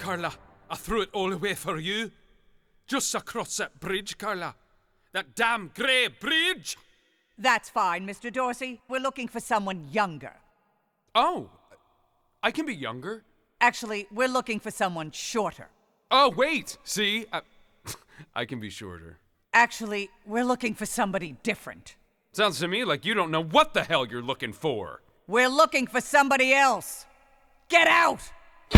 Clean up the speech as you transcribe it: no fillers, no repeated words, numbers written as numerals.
Carla. I threw it all away for you. Just across that bridge, Carla. That damn grey bridge! That's fine, Mr. Dorsey. We're looking for someone younger. Oh, I can be younger. Actually, we're looking for someone shorter. Oh, wait! See? I can be shorter. Actually, we're looking for somebody different. Sounds to me like you don't know what the hell you're looking for. We're looking for somebody else. Get out!